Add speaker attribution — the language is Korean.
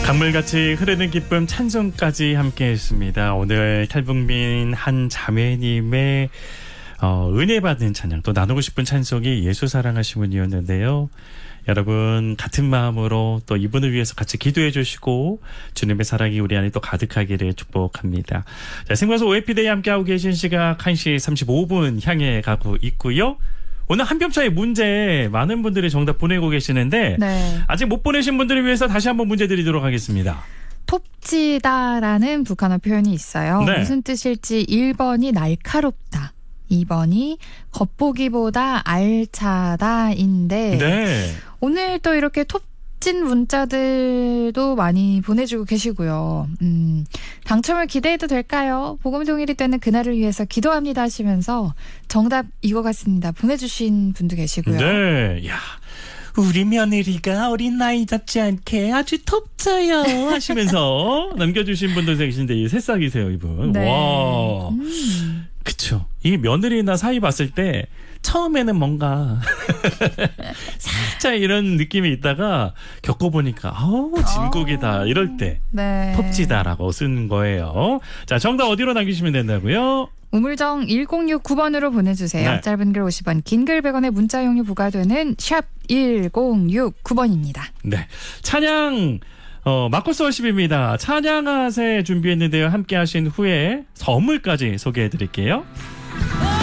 Speaker 1: 강물같이 흐르는 기쁨 찬송까지 함께했습니다. 오늘 탈북민 한 자매님의 은혜 받은 찬양, 또 나누고 싶은 찬송이 예수 사랑하시문이었는데요. 여러분 같은 마음으로 또 이분을 위해서 같이 기도해 주시고 주님의 사랑이 우리 안에 또 가득하기를 축복합니다. 자, 생방송 OFD에 함께하고 계신 시각 1시 35분 향해 가고 있고요. 오늘 한뼘차의 문제 많은 분들이 정답 보내고 계시는데
Speaker 2: 네.
Speaker 1: 아직 못 보내신 분들을 위해서 다시 한번 문제 드리도록 하겠습니다.
Speaker 2: 톱지다라는 북한어 표현이 있어요.
Speaker 1: 네.
Speaker 2: 무슨 뜻일지 1번이 날카롭다, 2번이 겉보기보다 알차다인데
Speaker 1: 네.
Speaker 2: 오늘 또 이렇게 톱진 문자들도 많이 보내주고 계시고요. 당첨을 기대해도 될까요? 복음동일이 되는 그날을 위해서 기도합니다 하시면서 정답 이거 같습니다. 보내주신 분도 계시고요.
Speaker 1: 네. 야, 우리 며느리가 어린 나이답지 않게 아주 톱져요 하시면서 남겨주신 분도 계신데 이 새싹이세요, 이분.
Speaker 2: 네.
Speaker 1: 와. 그쵸. 이 며느리나 사이 봤을 때 처음에는 뭔가 살짝 이런 느낌이 있다가 겪어보니까 진국이다 이럴 때
Speaker 2: 네.
Speaker 1: 톱지다라고 쓴 거예요. 자, 정답 어디로 남기시면 된다고요?
Speaker 2: 우물정 1069번으로 보내주세요.
Speaker 1: 네.
Speaker 2: 짧은 글 50원, 긴 글 100원의 문자용료 부과되는 샵 1069번입니다.
Speaker 1: 네. 찬양 마코스 워십입니다. 찬양하세 준비했는데요. 함께 하신 후에 선물까지 소개해드릴게요.